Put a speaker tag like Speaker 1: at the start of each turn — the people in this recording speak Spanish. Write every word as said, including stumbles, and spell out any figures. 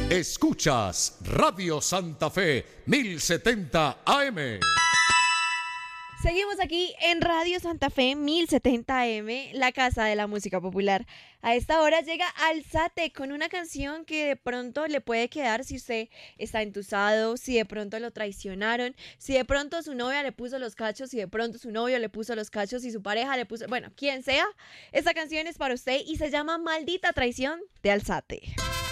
Speaker 1: Escuchas Radio Santa Fe mil setenta A M.
Speaker 2: Seguimos aquí en Radio Santa Fe mil setenta A M, la casa de la música popular. A esta hora llega Alzate con una canción que de pronto le puede quedar si usted está entusado, si de pronto lo traicionaron, si de pronto su novia le puso los cachos, si de pronto su novio le puso los cachos, si su pareja le puso... Bueno, quien sea, esta canción es para usted y se llama Maldita Traición de Alzate.